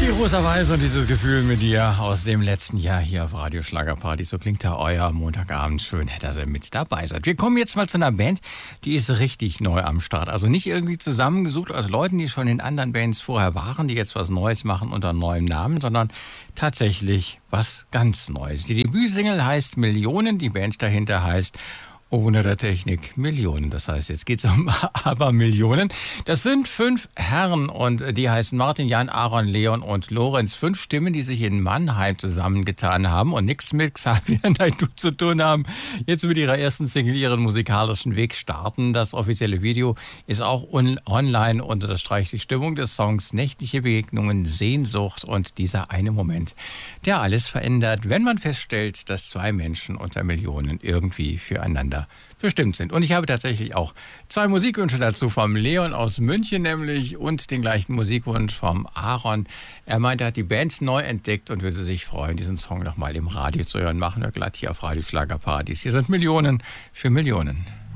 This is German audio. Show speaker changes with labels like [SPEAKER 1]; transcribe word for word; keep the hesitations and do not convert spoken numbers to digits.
[SPEAKER 1] Rosa Weiß und dieses Gefühl mit dir aus dem letzten Jahr hier auf Radio Schlagerparty. So klingt da euer Montagabend. Schön, dass ihr mit dabei seid. Wir kommen jetzt mal zu einer Band, die ist richtig neu am Start. Also nicht irgendwie zusammengesucht aus Leuten, die schon in anderen Bands vorher waren, die jetzt was Neues machen unter neuem Namen, sondern tatsächlich was ganz Neues. Die Debütsingle heißt Millionen, die Band dahinter heißt Oh Wunder der Technik, Millionen. Das heißt, jetzt geht's um Abermillionen. Das sind fünf Herren und die heißen Martin, Jan, Aaron, Leon und Lorenz. Fünf Stimmen, die sich in Mannheim zusammengetan haben und nichts mit Xavier Naidoo zu tun haben. Jetzt mit ihrer ersten Single ihren musikalischen Weg starten. Das offizielle Video ist auch on- online und unterstreicht die Stimmung des Songs. Nächtliche Begegnungen, Sehnsucht und dieser eine Moment, der alles verändert, wenn man feststellt, dass zwei Menschen unter Millionen irgendwie füreinander bestimmt sind. Und ich habe tatsächlich auch zwei Musikwünsche dazu, vom Leon aus München nämlich und den gleichen Musikwunsch vom Aaron. Er meint, er hat die Band neu entdeckt und würde sich freuen, diesen Song nochmal im Radio zu hören. Machen wir glatt hier auf Radio Schlagerpartys. Hier sind Millionen für Millionen.